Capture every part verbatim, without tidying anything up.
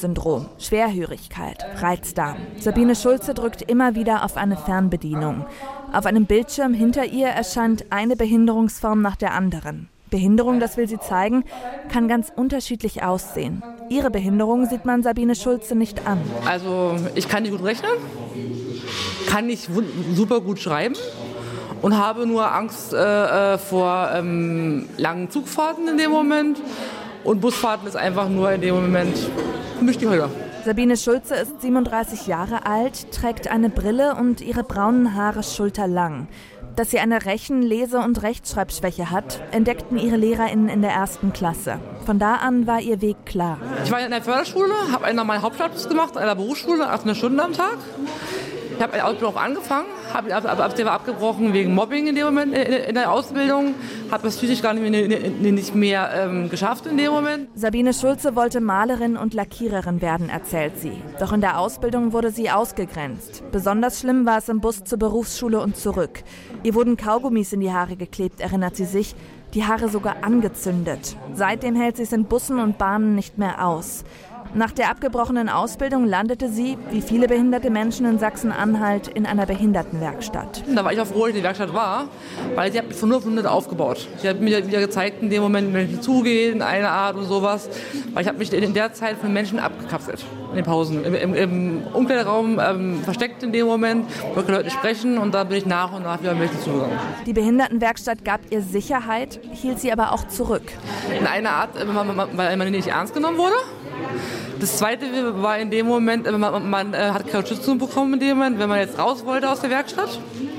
Tourette-Syndrom, Schwerhörigkeit, Reizdarm. Sabine Schulze drückt immer wieder auf eine Fernbedienung. Auf einem Bildschirm hinter ihr erscheint eine Behinderungsform nach der anderen. Behinderung, das will sie zeigen, kann ganz unterschiedlich aussehen. Ihre Behinderung sieht man Sabine Schulze nicht an. Also ich kann nicht gut rechnen, kann nicht super gut schreiben und habe nur Angst äh, vor ähm, langen Zugfahrten in dem Moment. Und Busfahrten ist einfach nur in dem Moment für mich die Hölle. Sabine Schulze ist siebenunddreißig Jahre alt, trägt eine Brille und ihre braunen Haare schulterlang. Dass sie eine Rechen-, Lese- und Rechtschreibschwäche hat, entdeckten ihre LehrerInnen in der ersten Klasse. Von da an war ihr Weg klar. Ich war in der Förderschule, habe einen normalen Hauptschulabschluss gemacht, in einer Berufsschule, achtzehn Stunden am Tag. Ich habe eine Ausbildung auch angefangen, habe ihn aber abgebrochen wegen Mobbing in dem Moment in der Ausbildung, habe das physisch gar nicht mehr, nicht mehr ähm, geschafft in dem Moment. Sabine Schulze wollte Malerin und Lackiererin werden, erzählt sie. Doch in der Ausbildung wurde sie ausgegrenzt. Besonders schlimm war es im Bus zur Berufsschule und zurück. Ihr wurden Kaugummis in die Haare geklebt, erinnert sie sich, die Haare sogar angezündet. Seitdem hält sie es in Bussen und Bahnen nicht mehr aus. Nach der abgebrochenen Ausbildung landete sie, wie viele behinderte Menschen in Sachsen-Anhalt, in einer Behindertenwerkstatt. Da war ich auch froh, dass ich in der Werkstatt war, weil sie hat mich von null auf hundert aufgebaut. Sie hat mir wieder gezeigt, in dem Moment, wenn ich zugehe, in einer Art und sowas. Weil ich habe mich in der Zeit von Menschen abgekapselt, in den Pausen. Im, im, im Umkleideraum ähm, versteckt in dem Moment, wollte Leute sprechen und da bin ich nach und nach wieder mit zugegangen. Die Behindertenwerkstatt gab ihr Sicherheit, hielt sie aber auch zurück. In einer Art, weil man nicht ernst genommen wurde. Das Zweite war in dem Moment, man, man äh, hat keine Unterstützung bekommen in dem Moment, wenn man jetzt raus wollte aus der Werkstatt.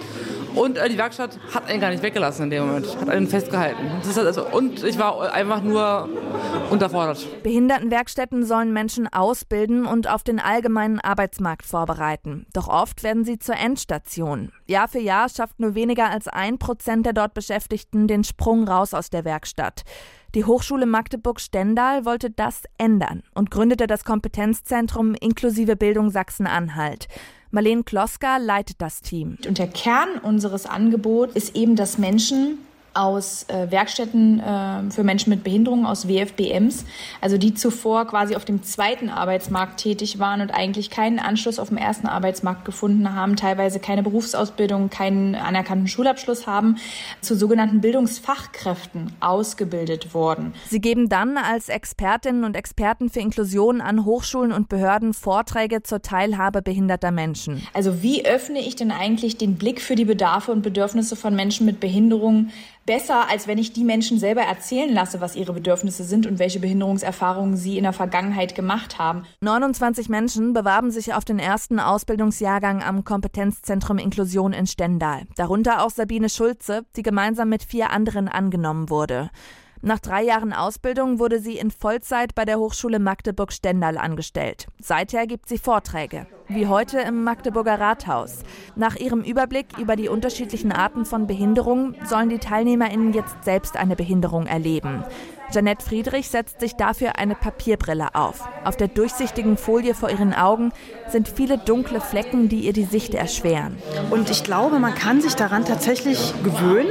Und äh, die Werkstatt hat einen gar nicht weggelassen in dem Moment, hat einen festgehalten. Das ist also, und ich war einfach nur unterfordert. Behindertenwerkstätten sollen Menschen ausbilden und auf den allgemeinen Arbeitsmarkt vorbereiten. Doch oft werden sie zur Endstation. Jahr für Jahr schafft nur weniger als ein Prozent der dort Beschäftigten den Sprung raus aus der Werkstatt. Die Hochschule Magdeburg-Stendal wollte das ändern und gründete das Kompetenzzentrum Inklusive Bildung Sachsen-Anhalt. Marlene Kloska leitet das Team. Und der Kern unseres Angebots ist eben, dass Menschen aus äh, Werkstätten äh, für Menschen mit Behinderungen, aus W F B Ms, also die zuvor quasi auf dem zweiten Arbeitsmarkt tätig waren und eigentlich keinen Anschluss auf dem ersten Arbeitsmarkt gefunden haben, teilweise keine Berufsausbildung, keinen anerkannten Schulabschluss haben, zu sogenannten Bildungsfachkräften ausgebildet wurden. Sie geben dann als Expertinnen und Experten für Inklusion an Hochschulen und Behörden Vorträge zur Teilhabe behinderter Menschen. Also wie öffne ich denn eigentlich den Blick für die Bedarfe und Bedürfnisse von Menschen mit Behinderungen besser, als wenn ich die Menschen selber erzählen lasse, was ihre Bedürfnisse sind und welche Behinderungserfahrungen sie in der Vergangenheit gemacht haben. neunundzwanzig Menschen bewarben sich auf den ersten Ausbildungsjahrgang am Kompetenzzentrum Inklusion in Stendal. Darunter auch Sabine Schulze, die gemeinsam mit vier anderen angenommen wurde. Nach drei Jahren Ausbildung wurde sie in Vollzeit bei der Hochschule Magdeburg-Stendal angestellt. Seither gibt sie Vorträge, wie heute im Magdeburger Rathaus. Nach ihrem Überblick über die unterschiedlichen Arten von Behinderung sollen die TeilnehmerInnen jetzt selbst eine Behinderung erleben. Jeanette Friedrich setzt sich dafür eine Papierbrille auf. Auf der durchsichtigen Folie vor ihren Augen sind viele dunkle Flecken, die ihr die Sicht erschweren. Und ich glaube, man kann sich daran tatsächlich gewöhnen.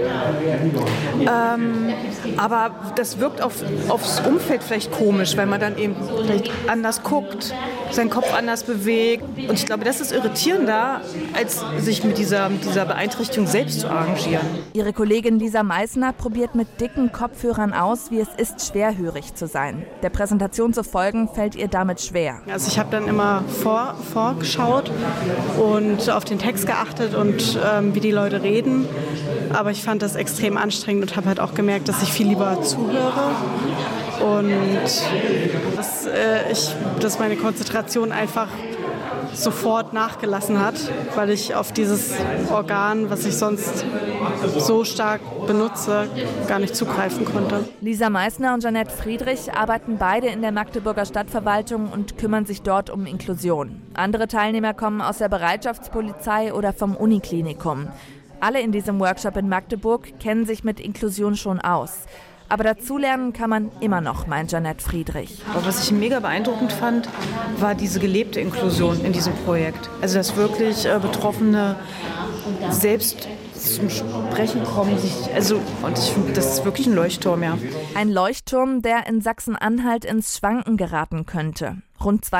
Ähm, aber das wirkt auf, aufs Umfeld vielleicht komisch, weil man dann eben vielleicht anders guckt, seinen Kopf anders bewegt. Und ich glaube, das ist irritierender, als sich mit dieser, mit dieser Beeinträchtigung selbst zu arrangieren. Ihre Kollegin Lisa Meissner probiert mit dicken Kopfhörern aus, wie es ist, schwerhörig zu sein. Der Präsentation zu folgen, fällt ihr damit schwer. Also ich habe dann immer vor, vorgeschaut und auf den Text geachtet und ähm, wie die Leute reden. Aber ich fand das extrem anstrengend und habe halt auch gemerkt, dass ich viel lieber zuhöre. Und dass, äh, ich, dass meine Konzentration einfach sofort nachgelassen hat, weil ich auf dieses Organ, was ich sonst so stark benutze, gar nicht zugreifen konnte. Lisa Meissner und Jeanette Friedrich arbeiten beide in der Magdeburger Stadtverwaltung und kümmern sich dort um Inklusion. Andere Teilnehmer kommen aus der Bereitschaftspolizei oder vom Uniklinikum. Alle in diesem Workshop in Magdeburg kennen sich mit Inklusion schon aus. Aber dazulernen kann man immer noch, meint Jeanette Friedrich. Aber was ich mega beeindruckend fand, war diese gelebte Inklusion in diesem Projekt. Also dass wirklich äh, Betroffene selbst zum Sprechen kommen. Sich, also, und ich finde, das ist wirklich ein Leuchtturm, ja. Ein Leuchtturm, der in Sachsen-Anhalt ins Schwanken geraten könnte. Rund zwei